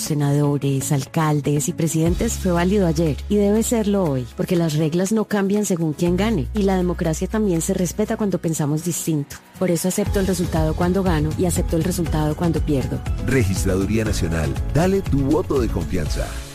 diputados, senadores, alcaldes y presidentes fue válido ayer y debe serlo hoy, porque las reglas no cambian según quién gane y la democracia también se respeta cuando pensamos distinto. Por eso acepto el resultado cuando gano y acepto el resultado cuando pierdo. Registraduría Nacional, dale tu voto de confianza.